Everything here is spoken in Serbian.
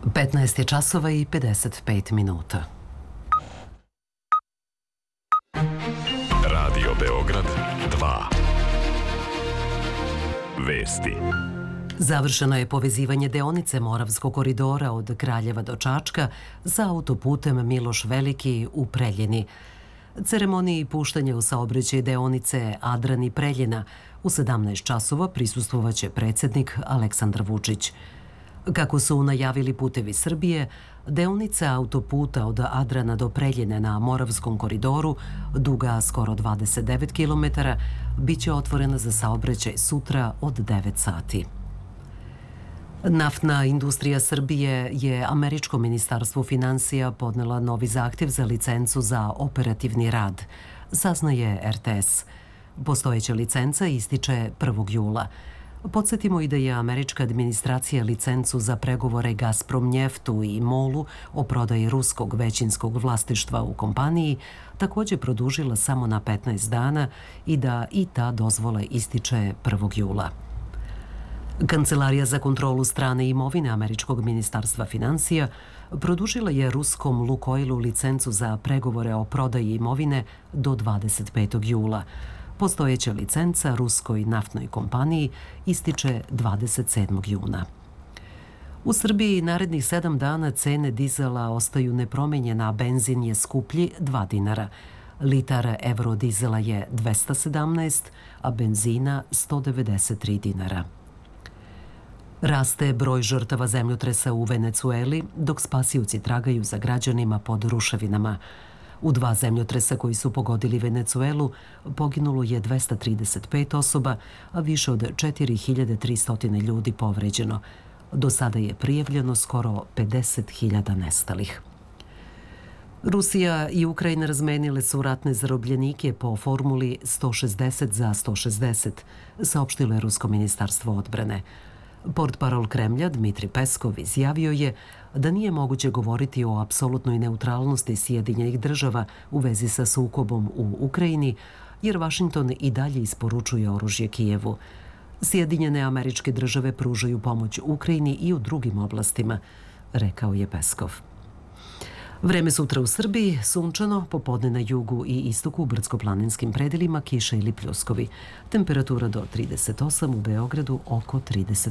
15 je časova i 55 minuta. Radio Beograd 2. Vesti. Završeno je povezivanje deonice Moravskog koridora od Kraljeva do Čačka sa autoputem Miloš Veliki u Preljini. Ceremoniji puštanja u saobraćaj deonice Adran i Preljina u 17 časova prisustvovaće predsjednik Aleksandar Vučić. Kako su najavili Putevi Srbije, deonica autoputa od Adrana do Preljine na Moravskom koridoru, duga skoro 29 km, biće otvorena za saobraćaj sutra od 9 sati. Naftna industrija Srbije je Američkom ministarstvu finansija podnela novi zahtjev za licencu za operativni rad, saznaje RTS. Postojeća licenca ističe 1. jula. Podsjetimo i da je američka administracija licencu za pregovore Gazprom Njeftu i MOL-u o prodaji ruskog većinskog vlasništva u kompaniji također produžila samo na 15 dana i da i ta dozvola ističe 1. jula. Kancelarija za kontrolu strane imovine Američkog ministarstva finansija produžila je ruskom Lukoilu licencu za pregovore o prodaji imovine do 25. jula. Postojeća licenca ruskoj naftnoj kompaniji ističe 27. juna. U Srbiji narednih 7 dana cene dizela ostaju nepromenjene, a benzin je skuplji 2 dinara. Litar eurodizela je 217, a benzina 193 dinara. Raste broj žrtava zemljotresa u Venecueli, dok spasioci tragaju za građanima pod ruševinama. U 2 zemljotresa koji su pogodili Venecuelu poginulo je 235 osoba, a više od 4300 ljudi povređeno. Do sada je prijavljeno skoro 50.000 nestalih. Rusija i Ukrajina razmenile su ratne zarobljenike po formuli 160 za 160, saopštilo je Rusko ministarstvo odbrane. Portparol Kremlja Dmitri Peskov izjavio je da nije moguće govoriti o apsolutnoj neutralnosti Sjedinjenih država u vezi sa sukobom u Ukrajini, jer Vašington i dalje isporučuje oružje Kijevu. Sjedinjene Američke države pružaju pomoć Ukrajini i u drugim oblastima, rekao je Peskov. Vreme sutra u Srbiji, sunčano, popodne na jugu i istoku u brdsko-planinskim predelima kiša ili pljuskovi. Temperatura do 38, u Beogradu oko 30.